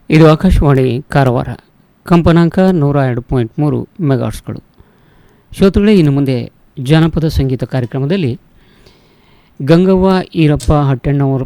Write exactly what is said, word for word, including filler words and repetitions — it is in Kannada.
ಇದು ಆಕಾಶವಾಣಿ ಕಾರವಾರ, ಕಂಪನಾಂಕ ನೂರ ಎರಡು ಪಾಯಿಂಟ್ ಮೂರು ಮೆಗಾಟ್ಸ್ಗಳು. ಶ್ರೋತೃಗಳೇ, ಇನ್ನು ಮುಂದೆ ಜಾನಪದ ಸಂಗೀತ ಕಾರ್ಯಕ್ರಮದಲ್ಲಿ ಗಂಗವ್ವ ಈರಪ್ಪ ಹಟ್ಟಣ್ಣವರ